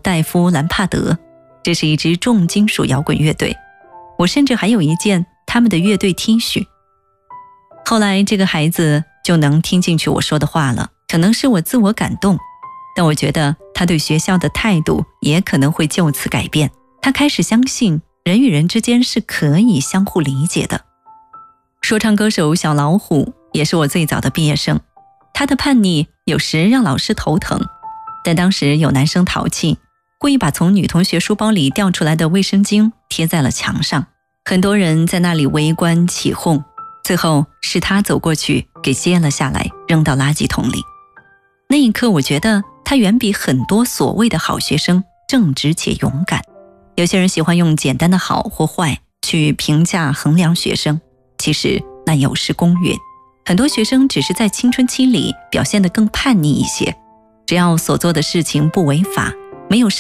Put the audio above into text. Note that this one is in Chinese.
戴夫·兰帕德，这是一支重金属摇滚乐队，我甚至还有一件他们的乐队 T 恤。后来这个孩子就能听进去我说的话了，可能是我自我感动，但我觉得他对学校的态度也可能会就此改变。他开始相信人与人之间是可以相互理解的。说唱歌手小老虎也是我最早的毕业生，他的叛逆有时让老师头疼，但当时有男生淘气，故意把从女同学书包里掉出来的卫生巾贴在了墙上，很多人在那里围观起哄，最后是他走过去给揭了下来，扔到垃圾桶里。那一刻我觉得他远比很多所谓的好学生正直且勇敢。有些人喜欢用简单的好或坏去评价衡量学生，其实那有失公允。很多学生只是在青春期里表现得更叛逆一些，只要所做的事情不违法，没有